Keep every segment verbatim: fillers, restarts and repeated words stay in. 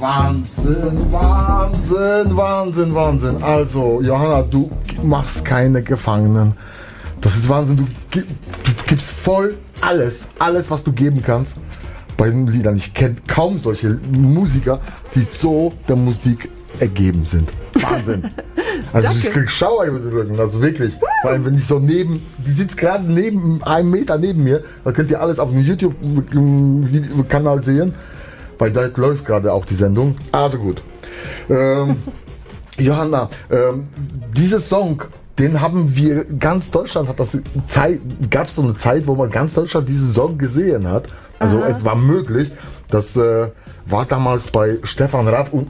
Wahnsinn, Wahnsinn, Wahnsinn, Wahnsinn. Also, Johanna, du machst keine Gefangenen. Das ist Wahnsinn. Du, du gibst voll alles, alles, was du geben kannst bei den Liedern. Ich kenne kaum solche Musiker, die so der Musik ergeben sind. Wahnsinn. Also ich krieg Schauer über den Rücken, also wirklich. Vor allem, wenn ich so neben, die sitzt gerade neben, einem Meter neben mir, da könnt ihr alles auf dem YouTube-Kanal sehen, weil da läuft gerade auch die Sendung. Also gut. Ähm, Johanna, ähm, dieser Song, den haben wir, ganz Deutschland hat das Zeit, gab es so eine Zeit, wo man ganz Deutschland diesen Song gesehen hat. Also Aha. es war möglich, das äh, war damals bei Stefan Raab und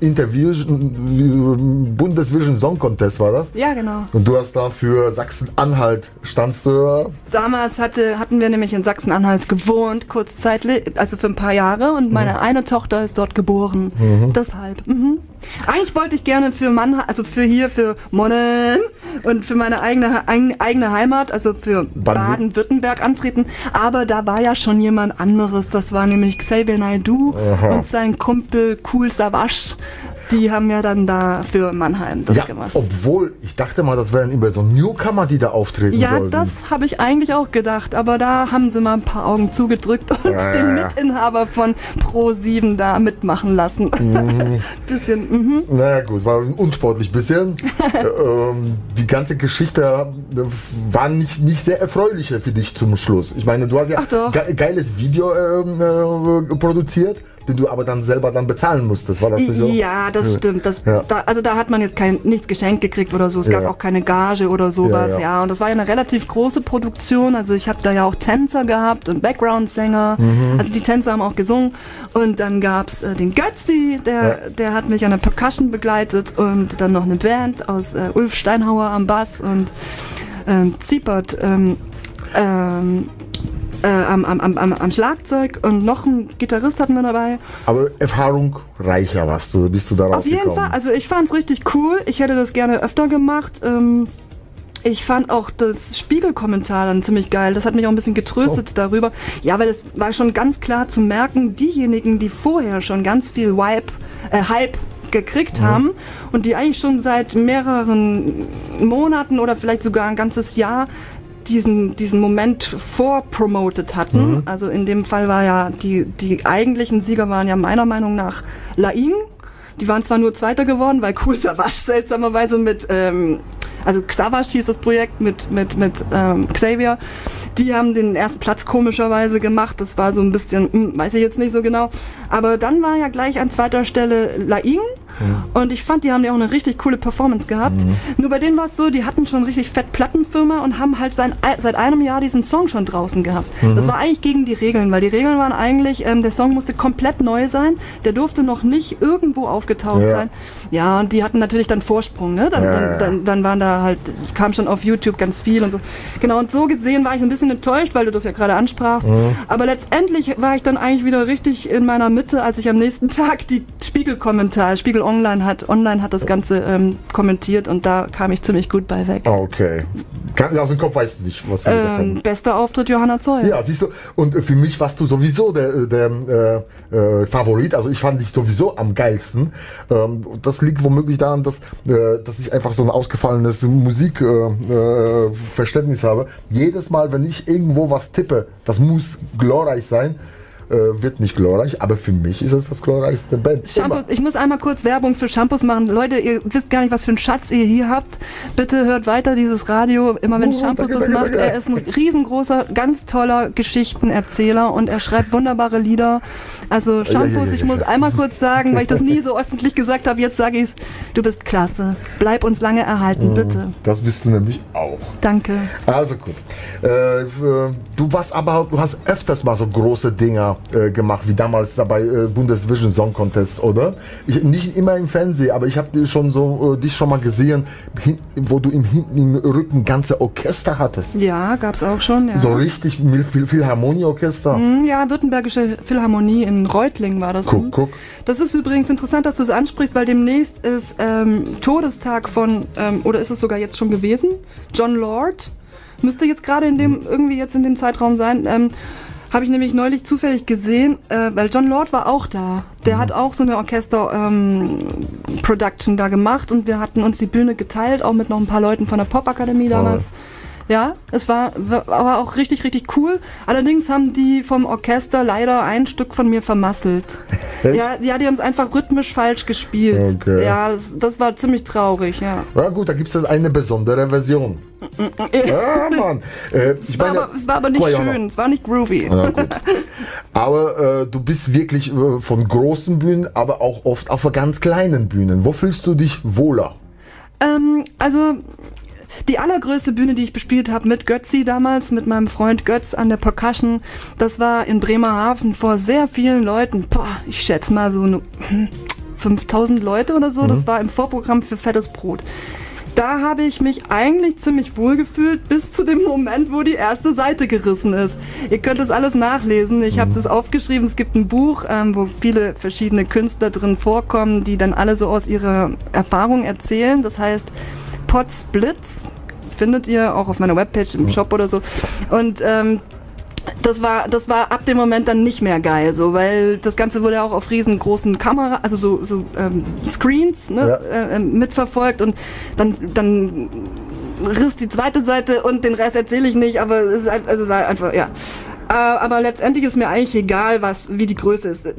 Intervision Bundesvision Song Contest war das? Ja, genau. Und du hast da für Sachsen-Anhalt standst du? Damals hatte, hatten wir nämlich in Sachsen-Anhalt gewohnt, kurzzeitig, also für ein paar Jahre und meine mhm. eine Tochter ist dort geboren. Mhm. Deshalb. Mhm. Eigentlich wollte ich gerne für Mannheim, also für hier, für Monheim und für meine eigene, eigene Heimat, also für Baden-Württemberg antreten, aber da war ja schon jemand anderes, das war nämlich Xavier Naidoo Aha. und sein Kumpel Kool Savas. Die haben ja dann da für Mannheim das ja, gemacht. Obwohl, ich dachte mal, das wären immer so Newcomer, die da auftreten ja, sollten. Ja, das habe ich eigentlich auch gedacht, aber da haben sie mal ein paar Augen zugedrückt und ja, den ja. Mitinhaber von Pro sieben da mitmachen lassen. Mhm. bisschen, mhm. Naja gut, war unsportlich bisschen. ähm, die ganze Geschichte war nicht, nicht sehr erfreulich für dich zum Schluss. Ich meine, du hast ja ein geiles Video äh, äh, produziert, den du aber dann selber dann bezahlen musstest, war das nicht so? Ja, das ja. stimmt. Das, ja. da, also da hat man jetzt kein, nichts geschenkt gekriegt oder so. Es gab ja. auch keine Gage oder sowas. Ja, ja. ja, und das war ja eine relativ große Produktion. Also ich habe da ja auch Tänzer gehabt und Background-Sänger. Mhm. Also die Tänzer haben auch gesungen. Und dann gab es äh, den Götzi, der, ja. der hat mich an der Percussion begleitet. Und dann noch eine Band aus äh, Ulf Steinhauer am Bass und ähm, Ziepert ähm, ähm, Äh, am, am, am, am Schlagzeug und noch ein Gitarrist hatten wir dabei. Aber Erfahrung reicher warst du, bist du darauf Auf jeden gekommen. Fall, also ich fand es richtig cool. Ich hätte das gerne öfter gemacht. Ähm, ich fand auch das Spiegelkommentar dann ziemlich geil. Das hat mich auch ein bisschen getröstet oh. darüber. Ja, weil es war schon ganz klar zu merken, diejenigen, die vorher schon ganz viel Hype, äh, Hype gekriegt mhm. haben und die eigentlich schon seit mehreren Monaten oder vielleicht sogar ein ganzes Jahr diesen, diesen Moment vorpromotet hatten. Mhm. Also in dem Fall war ja, die, die eigentlichen Sieger waren ja meiner Meinung nach Laing. Die waren zwar nur Zweiter geworden, weil Kool Savas seltsamerweise mit, ähm, also Savas hieß das Projekt mit, mit, mit ähm, Xavier. Die haben den ersten Platz komischerweise gemacht. Das war so ein bisschen, hm, weiß ich jetzt nicht so genau. Aber dann war ja gleich an zweiter Stelle Laing. Mhm. Und ich fand, die haben ja auch eine richtig coole Performance gehabt. Mhm. Nur bei denen war es so, die hatten schon richtig fett Plattenfirma und haben halt sein, seit einem Jahr diesen Song schon draußen gehabt. Mhm. Das war eigentlich gegen die Regeln, weil die Regeln waren eigentlich, ähm, der Song musste komplett neu sein, der durfte noch nicht irgendwo aufgetaucht ja. sein. Ja, und die hatten natürlich dann Vorsprung, ne? Dann, ja, dann, ja. dann, dann waren da halt, kam schon auf YouTube ganz viel und so. Genau, und so gesehen war ich ein bisschen enttäuscht, weil du das ja gerade ansprachst. Mhm. Aber letztendlich war ich dann eigentlich wieder richtig in meiner Mitte, als ich am nächsten Tag die Spiegel-Kommentar, Spiegel Online hat, online hat das Ganze ähm, kommentiert und da kam ich ziemlich gut bei weg. Okay. Aus dem Kopf weißt du nicht, was sie ähm, gesagt haben. Bester Auftritt Johanna Zoll. Ja, siehst du. Und für mich warst du sowieso der, der äh, äh, Favorit. Also ich fand dich sowieso am geilsten. Ähm, das liegt womöglich daran, dass, äh, dass ich einfach so ein ausgefallenes Musikverständnis äh, äh, habe. Jedes Mal, wenn ich irgendwo was tippe, das muss glorreich sein. Äh, wird nicht glorreich, aber für mich ist es das glorreichste Band. Shampoos, ich muss einmal kurz Werbung für Shampoos machen. Leute, ihr wisst gar nicht, was für einen Schatz ihr hier habt. Bitte hört weiter dieses Radio. Immer wenn uh, Shampoos das macht, danke. Er ist ein riesengroßer, ganz toller Geschichtenerzähler und er schreibt wunderbare Lieder. Also Shampoos, ich muss einmal kurz sagen, weil ich das nie so öffentlich gesagt habe, jetzt sage ich es, du bist klasse. Bleib uns lange erhalten, bitte. Das bist du nämlich auch. Danke. Also gut. Äh, du warst aber, du hast öfters mal so große Dinger äh, gemacht, wie damals dabei äh, Bundesvision Song Contest, oder? Ich, nicht immer im Fernsehen, aber ich habe schon so äh, dich schon mal gesehen, hin, wo du im hinten im Rücken ganze Orchester hattest. Ja, gab's auch schon. Ja. So richtig viel Philharmonieorchester. Mm, ja, Württembergische Philharmonie in Reutlingen war das. Guck, guck. Das ist übrigens interessant, dass du es ansprichst, weil demnächst ist ähm, Todestag von, ähm, oder ist es sogar jetzt schon gewesen? Jon Lord müsste jetzt gerade in dem irgendwie jetzt in dem Zeitraum sein. Ähm, Habe ich nämlich neulich zufällig gesehen, äh, weil Jon Lord war auch da. Der mhm. hat auch so eine Orchester-Production ähm, da gemacht und wir hatten uns die Bühne geteilt, auch mit noch ein paar Leuten von der Popakademie damals. Oh. Ja, es war, war aber auch richtig, richtig cool. Allerdings haben die vom Orchester leider ein Stück von mir vermasselt. Echt? Ja, ja, die haben es einfach rhythmisch falsch gespielt. Okay. Ja, das, das war ziemlich traurig, ja. Ja gut, da gibt es eine besondere Version. Ja, Mann. Äh, es, ich war meine, aber, es war aber nicht schön, ja, es war nicht groovy. Ja, gut. Aber äh, du bist wirklich äh, von großen Bühnen, aber auch oft auf ganz kleinen Bühnen. Wo fühlst du dich wohler? Ähm, also... Die allergrößte Bühne, die ich bespielt habe mit Götzi damals, mit meinem Freund Götz an der Percussion, das war in Bremerhaven vor sehr vielen Leuten. Boah, ich schätze mal so eine, fünftausend Leute oder so. Mhm. Das war im Vorprogramm für Fettes Brot. Da habe ich mich eigentlich ziemlich wohl gefühlt, bis zu dem Moment, wo die erste Seite gerissen ist. Ihr könnt das alles nachlesen. Ich mhm. habe das aufgeschrieben. Es gibt ein Buch, ähm, wo viele verschiedene Künstler drin vorkommen, die dann alle so aus ihrer Erfahrung erzählen. Das heißt... Podsblitz findet ihr auch auf meiner Webpage im Shop oder so. Und ähm, das war, das war ab dem Moment dann nicht mehr geil, so, weil das Ganze wurde auch auf riesengroßen Kamera, also so, so ähm, Screens, ne, ja. äh, mitverfolgt und dann, dann riss die zweite Seite und den Rest erzähle ich nicht, aber es ist, also war einfach, ja. Äh, aber letztendlich ist mir eigentlich egal, was, wie die Größe ist.